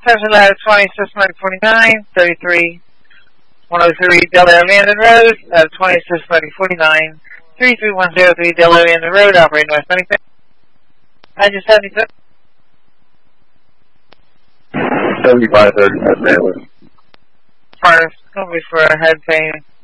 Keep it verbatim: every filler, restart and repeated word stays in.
Session Lab twenty-six ninety forty-nine, thirty-three one oh three Delaware Mandan Road, Lab twenty-six ninety forty-nine, thirty-three one oh three Delaware Mandan Road, operating North ninety-six. I just seventy-six. seventy-five thirty, that's Baylor. First, going to be for a head pain.